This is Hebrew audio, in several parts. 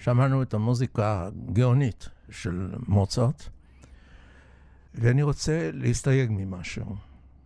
שמענו את המוזיקה הגאונית של מוצרט, ואני רוצה להסתייג ממשהו.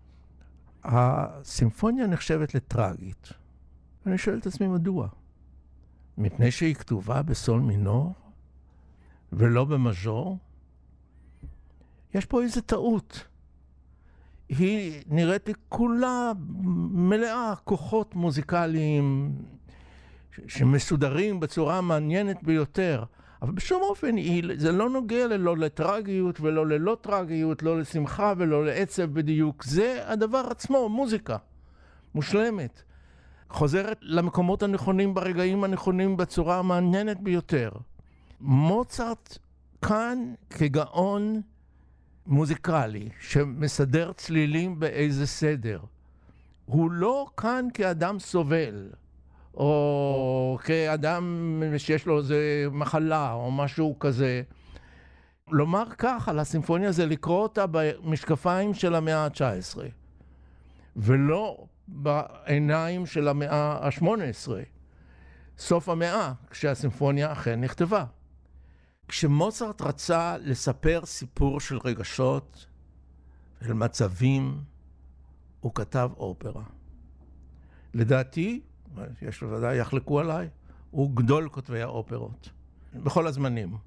הסימפוניה נחשבת לטרגית. אני שואל את עצמי מדוע. מפני שהיא כתובה בסול מינור ולא במז'ור. יש פה איזו טעות. היא נראית לי כולה מלאה כוחות מוזיקליים שמסודרים בצורה מעניינת ביותר. אבל בשום אופן זה לא נוגע לא לטרגיות ולא ללא טרגיות, לא לשמחה ולא לעצב בדיוק. זה הדבר עצמו, מוזיקה מושלמת. חוזרת למקומות הנכונים ברגעים הנכונים בצורה המעניינת ביותר. מוצרט כאן כגאון מוזיקלי שמסדר צלילים באיזה סדר. הוא לא כאן כאדם סובל, או כאדם שיש לו איזה מחלה או משהו כזה. לומר כך על הסימפוניה זה לקרוא אותה במשקפיים של המאה ה-19, ולא בעיניים של המאה ה-18, סוף המאה, כשהסימפוניה אכן נכתבה. כשמוצרט רצה לספר סיפור של רגשות, של מצבים, הוא כתב אופרה. לדעתי, יש לו ודאי יחלקו עליי, הוא גדול כותבי האופרות, בכל הזמנים.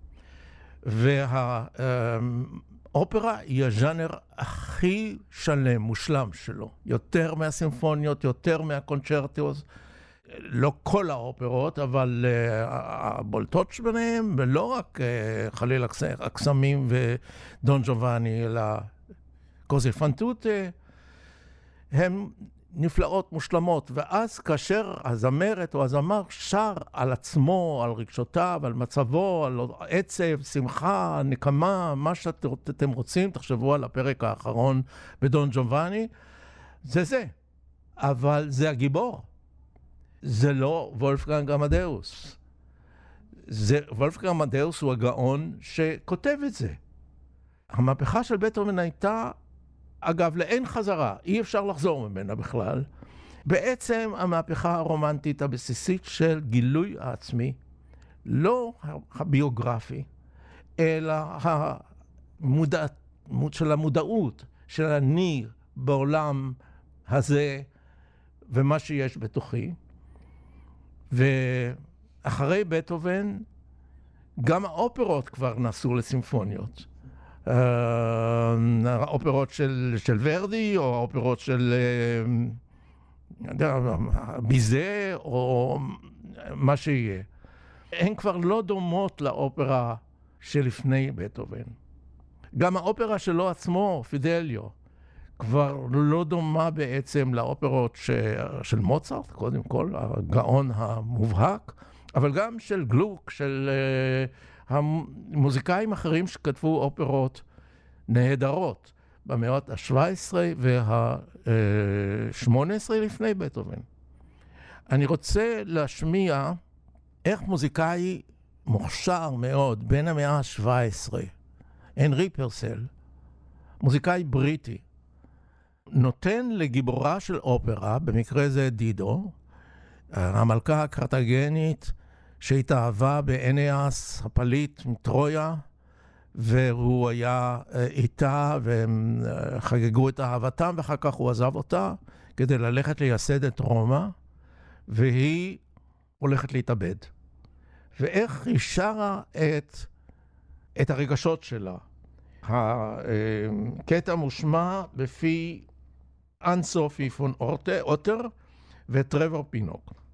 והאופרה היא הז'אנר הכי שלם, מושלם שלו. יותר מהסימפוניות, יותר מהקונצ'רטוס. לא כל האופרות, אבל הבולטות שביניהם, ולא רק חליל הקסמים ודון ג'ובאני, אלא קוזי פן טוטה, הם נפלאות, מושלמות. ואז כאשר הזמרת או הזמר שר על עצמו, על רגשותיו, על מצבו, על עצב, שמחה, נקמה, מה שאתם רוצים, תחשבו על הפרק האחרון בדון ג'ובאני, זה. אבל זה הגיבור. זה לא וולפגנג עמדאוס. וולפגנג עמדאוס הוא הגאון שכותב את זה. המהפכה של בטהובן הייתה, אגב, לאין חזרה, אי אפשר לחזור ממנה בכלל. בעצם המהפכה הרומנטית הבסיסית של גילוי העצמי, לא הביוגרפי, אלא של המודעות של אני בעולם הזה ומה שיש בתוכי. ואחרי בטהובן, גם האופרות כבר נסעו לסימפוניות. האופרות של ורדי, או האופרות של ביזה, או מה שיהיה. הן כבר לא דומות לאופרה שלפני בטהובן. גם האופרה שלו עצמו, פידליו, כבר לא דומה בעצם לאופרות של מוצרט, קודם כל, הגאון המובהק, אבל גם של גלוק, של המוזיקאים אחרים שכתבו אופרות נהדרות במאות ה-17 וה-18 לפני בטהובן. אני רוצה להשמיע איך מוזיקאי מוכשר מאוד בין המאה ה-17, הנרי פרסל, מוזיקאי בריטי, נותן לגיבורה של אופרה, במקרה זה דידו, המלכה הקרטגנית שהתאהבה באנאס הפליט מטרויה, והוא היה איתה והם חגגו את אהבתם, ואחר כך הוא עזב אותה כדי ללכת לייסד את רומא, והיא הולכת להתאבד. ואיך היא שרה את הרגשות שלה. הקטע מושמע בפי אנסופי פון אוטר וטרוור פינוק.